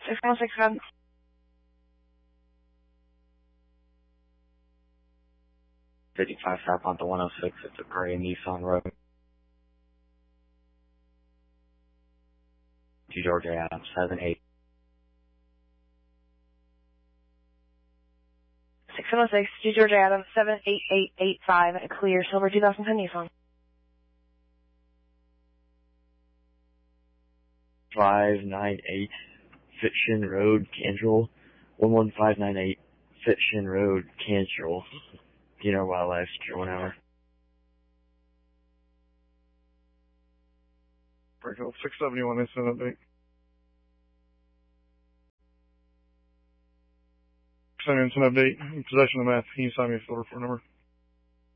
616 gun. 55 South on the 106, it's a gray Nissan Rogue. To Georgia Adams, 78. 616 to Georgia Adams, 78885, clear, silver 2010 Nissan. 598 Fitchin Road, Cantrell. 11598 Fitchin Road, Cantrell. DNR Wildlife, secure 1 hour. Springfield 671, instant update. 671 instant update. In possession of the meth. Can you sign me a photo for a number?